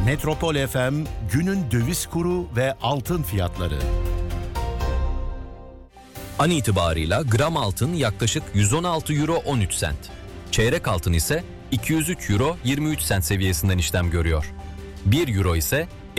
Metropol FM günün döviz kuru ve altın fiyatları. An itibarıyla gram altın yaklaşık 116 euro 13 sent. Çeyrek altın ise 203 euro 23 sent seviyesinden işlem görüyor. 1 euro ise